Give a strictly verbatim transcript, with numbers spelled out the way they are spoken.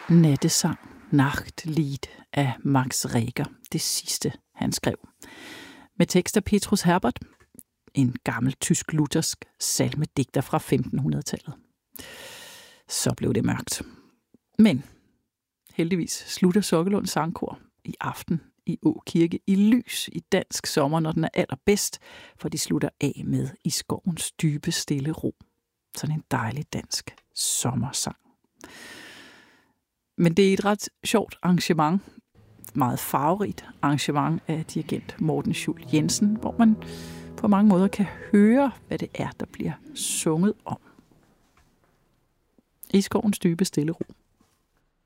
Nattesang, Nachtlied af Max Reger, det sidste han skrev. Med tekst af Petrus Herbert, en gammel tysk-luthersk salmedigter fra femtenhundredetallet. Så blev det mørkt. Men heldigvis slutter Sokkelunds Sangkor i aften i Åkirke i lys i dansk sommer, når den er allerbedst, for de slutter af med I skovens dybe stille ro. Sådan en dejlig dansk sommersang. Men det er et ret sjovt arrangement, meget farverigt arrangement af dirigent Morten Schul Jensen, hvor man på mange måder kan høre, hvad det er, der bliver sunget om. I skovens dybe stille ro.